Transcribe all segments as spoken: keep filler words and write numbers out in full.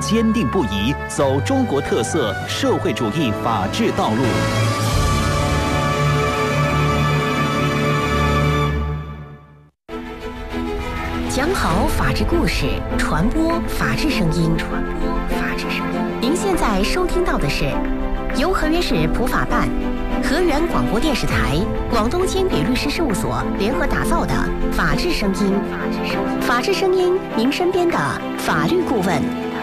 坚定不移走中国特色社会主义法治道路。 讲好法治故事，传播法治声音。传播法治声音。您现在收听到的是由河源市普法办、河源广播电视台、广东金比律师事务所联合打造的法治声音。法治声音，您身边的法律顾问。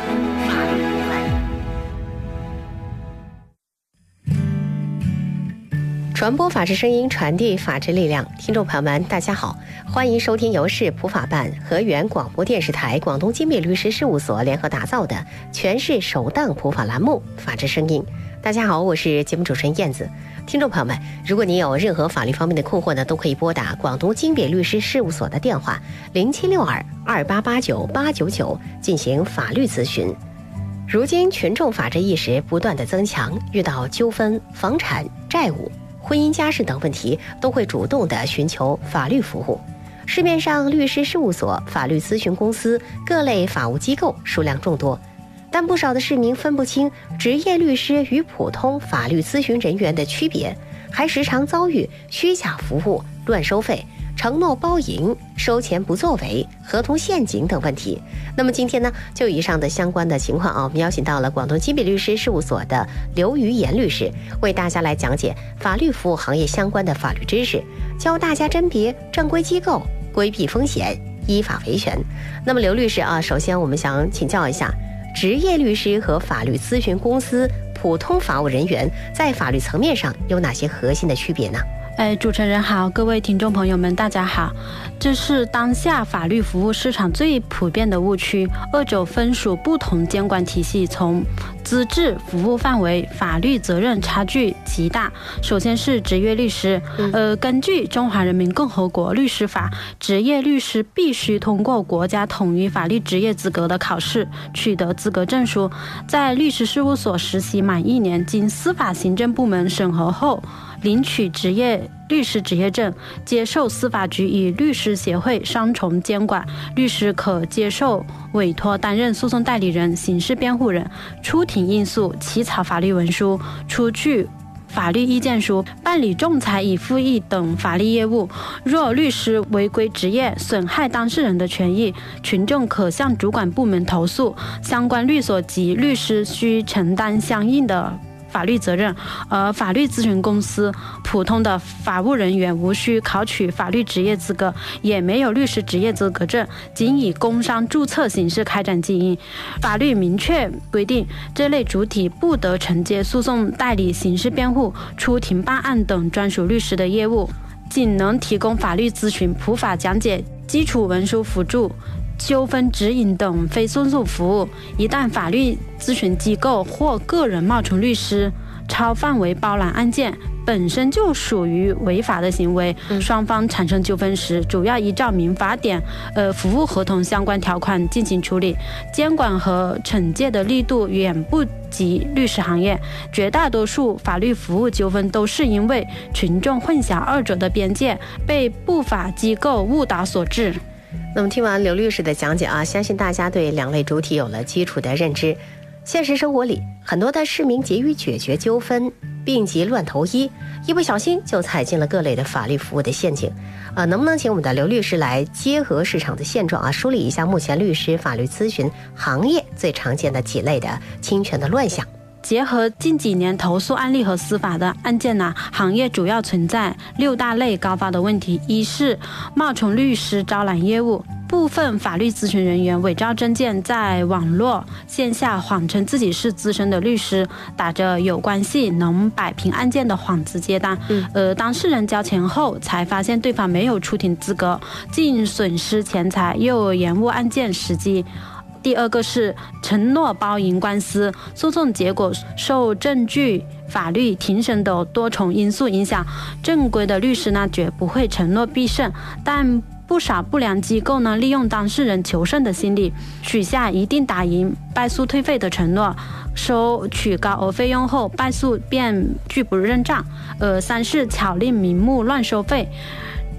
传播法治声音，传递法治力量。听众朋友们，大家好，欢迎收听由市普法办、河源广播电视台、广东金比律师事务所联合打造的全市首档普法栏目《法治声音》。大家好，我是节目主持人燕子。听众朋友们，如果您有任何法律方面的困惑呢，都可以拨打广东金比律师事务所的电话零七六二二八八九八九九进行法律咨询。如今群众法治意识不断的增强，遇到纠纷、房产、债务、婚姻家事等问题，都会主动的寻求法律服务。市面上律师事务所、法律咨询公司、各类法务机构数量众多，但不少的市民分不清职业律师与普通法律咨询人员的区别，还时常遭遇虚假服务、乱收费、承诺包赢、收钱不作为、合同陷阱等问题。那么今天呢，就以上的相关的情况啊，我们邀请到了广东金比律师事务所的刘于岩律师，为大家来讲解法律服务行业相关的法律知识，教大家甄别正规机构，规避风险，依法维权。那么刘律师啊，首先我们想请教一下，职业律师和法律咨询公司、普通法务人员在法律层面上有哪些核心的区别呢？ 哎，主持人好，各位听众朋友们，大家好。这是当下法律服务市场最普遍的误区，二者分属不同监管体系，从资质、服务范围、法律责任差距极大。首先是职业律师，呃，根据《中华人民共和国律师法》，职业律师必须通过国家统一法律职业资格的考试，取得资格证书，在律师事务所实习满一年，经司法行政部门审核后，领取职业律师执业证，接受司法局与律师协会双重监管。律师可接受委托担任诉讼代理人、刑事辩护人、出庭应诉、起草法律文书、出具法律意见书、办理仲裁与复议等法律业务。若律师违规执业，损害当事人的权益，群众可向主管部门投诉，相关律所及律师需承担相应的法律责任。而法律咨询公司、普通的法务人员无需考取法律职业资格，也没有律师职业资格证，仅以工商注册形式开展经营。法律明确规定，这类主体不得承接诉讼代理、刑事辩护、出庭办案等专属律师的业务，仅能提供法律咨询、普法讲解、基础文书辅助、纠纷指引等非诉讼服务。一旦法律咨询机构或个人冒充律师，超范围包揽案件，本身就属于违法的行为。双方产生纠纷时，主要依照民法典、呃服务合同相关条款进行处理，监管和惩戒的力度远不及律师行业。绝大多数法律服务纠纷都是因为群众混淆二者的边界，被不法机构误导所致。 那么听完刘律师的讲解啊，相信大家对两类主体有了基础的认知。现实生活里，很多的市民急于解决纠纷，病急乱投医，一不小心就踩进了各类的法律服务的陷阱。呃，能不能请我们的刘律师来结合市场的现状啊，梳理一下目前律师法律咨询行业最常见的几类的侵权的乱象？ 结合近几年投诉案例和司法的案件呢、啊，行业主要存在六大类高发的问题。一是冒充律师招揽业务，部分法律咨询人员伪造证件，在网络线下谎称自己是资深的律师，打着有关系能摆平案件的幌子接单。嗯，呃，当事人交钱后才发现对方没有出庭资格，竟损失钱财，又延误案件时机。第二个是承诺包赢官司，诉讼结果受证据、法律、庭审等多重因素影响，正规的律师呢绝不会承诺必胜，但不少不良机构呢利用当事人求胜的心理，许下一定打赢、败诉退费的承诺，收取高额费用后败诉便拒不认账。呃，三是巧立名目乱收费。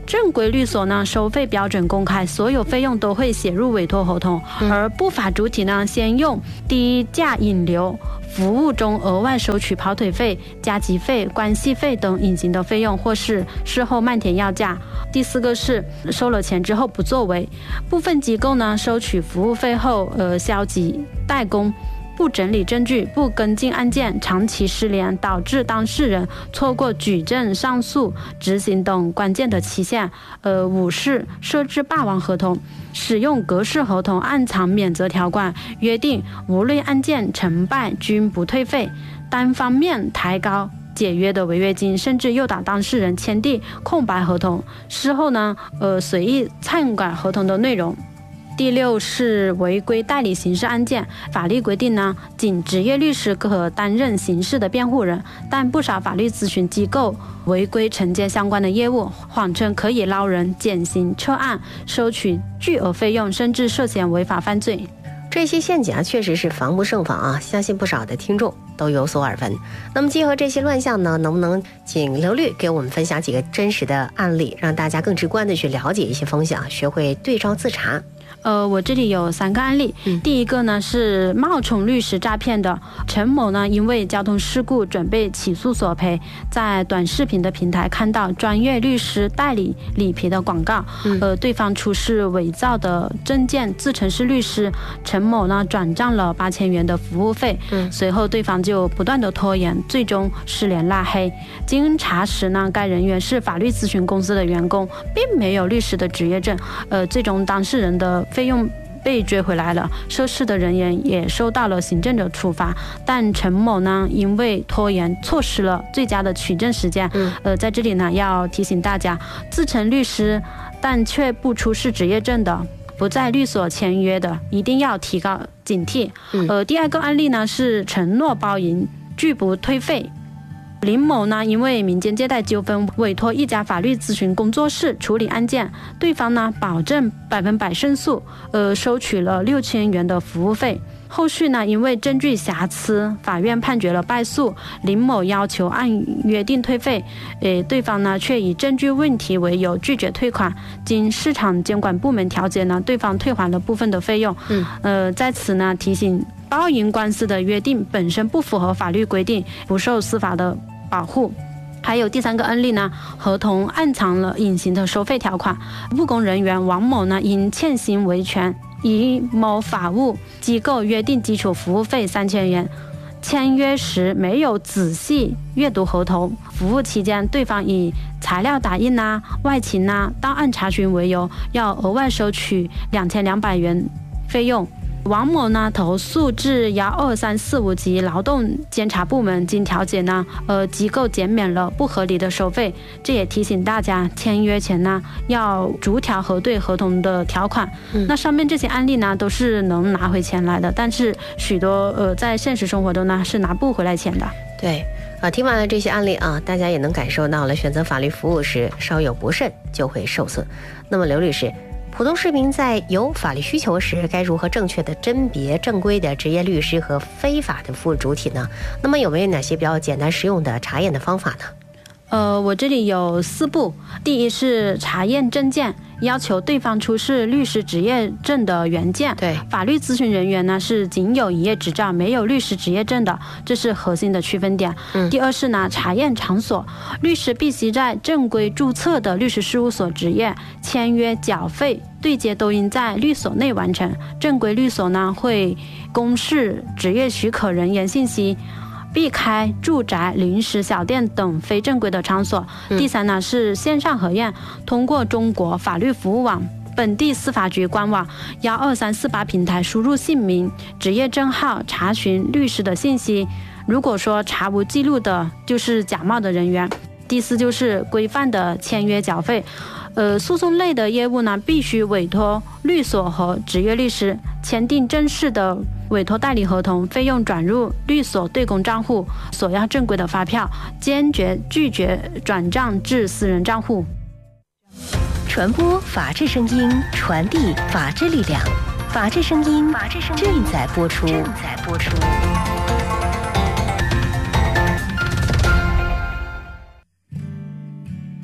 正规律所呢，收费标准公开，所有费用都会写入委托合同，嗯、而不法主体呢，先用低价引流服务中额外收取跑腿费、加急费、关系费等隐形的费用，或是事后漫天要价。第四个是收了钱之后不作为，部分机构呢收取服务费后，呃，消极怠工。不整理证据，不跟进案件，长期失联，导致当事人错过举证、上诉、执行等关键的期限。呃，五是设置霸王合同，使用格式合同暗藏免责条款，约定无论案件成败均不退费，单方面抬高解约的违约金，甚至诱导当事人签订空白合同，事后呢，呃，随意篡改合同的内容。第六是违规代理刑事案件，法律规定呢，仅职业律师可担任刑事的辩护人，但不少法律咨询机构违规承接相关的业务，谎称可以捞人、减刑、撤案、收取巨额费用，甚至涉嫌违法犯罪。 这些陷阱啊，确实是防不胜防啊！相信不少的听众都有所耳闻。那么结合这些乱象呢，能不能请刘律给我们分享几个真实的案例，让大家更直观的去了解一些风险，学会对照自查？ 呃，我这里有三个案例。嗯、第一个呢是冒充律师诈骗的陈某呢，因为交通事故准备起诉索赔，在短视频的平台看到专业律师代理理赔的广告，嗯、呃，对方出示伪造的证件，自称是律师，陈某呢转账了八千元的服务费。嗯、随后对方就不断的拖延，最终失联拉黑。经查实呢，该人员是法律咨询公司的员工，并没有律师的执业证。呃，最终当事人的费用被追回来了，涉事的人员也受到了行政的处罚，但陈某呢，因为拖延错失了最佳的取证时间。嗯、呃，在这里呢，要提醒大家，自称律师但却不出示执业证的，不在律所签约的，一定要提高警惕。嗯、呃，第二个案例呢是承诺包赢，拒不退费。林某呢，因为民间借贷纠纷，委托一家法律咨询工作室处理案件，对方呢保证百分百胜诉，呃，收取了六千元的服务费。后续呢，因为证据瑕疵，法院判决了败诉，林某要求按约定退费，呃，对方呢却以证据问题为由拒绝退款。经市场监管部门调解呢，对方退还了部分的费用。嗯，呃，在此呢提醒，包赢官司的约定本身不符合法律规定，不受司法的保护。还有第三个案例呢，合同暗藏了隐形的收费条款。务工人员王某呢，因欠薪维权，与某法务机构约定基础服务费三千元，签约时没有仔细阅读合同，服务期间对方以材料打印啊、外勤啊、到案查询为由，要额外收取两千两百元费用。王某呢投诉至幺二三四五级劳动监察部门，经调解呢，呃，机构减免了不合理的收费。这也提醒大家，签约前呢要逐条核对合同的条款。嗯、那上面这些案例呢都是能拿回钱来的，但是许多呃在现实生活中呢是拿不回来钱的。 对。啊，听完了这些案例啊，大家也能感受到了，选择法律服务时稍有不慎就会受损。那么刘律师，普通市民在有法律需求时，该如何正确的甄别正规的职业律师和非法的服务主体呢？那么有没有哪些比较简单实用的查验的方法呢？ 呃，我这里有四步。第一是查验证件，要求对方出示律师执业证的原件。对，法律咨询人员呢是仅有营业执照，没有律师执业证的，这是核心的区分点。嗯、第二是呢，查验场所，律师必须在正规注册的律师事务所执业，签约、缴费、对接都应在律所内完成。正规律所呢会公示执业许可人员信息，避开住宅、临时小店等非正规的场所。嗯、第三呢是线上核验，通过中国法律服务网、本地司法局官网幺二三四八平台输入姓名、职业证号，查询律师的信息。如果说查无记录的，就是假冒的人员。第四就是规范的签约缴费。呃，诉讼类的业务呢，必须委托律所和执业律师签订正式的委托代理合同，费用转入律所对公账户，索要正规的发票，坚决拒绝转账至私人账户。 传播法治声音，传递法治力量，法治声音正在播出。正在播出。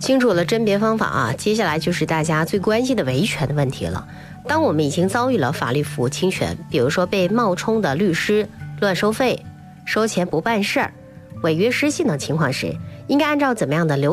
清楚了甄别方法啊，接下来就是大家最关心的维权的问题了。当我们已经遭遇了法律服务侵权，比如说被冒充的律师乱收费、收钱不办事儿、违约失信等情况时，应该按照怎么样的流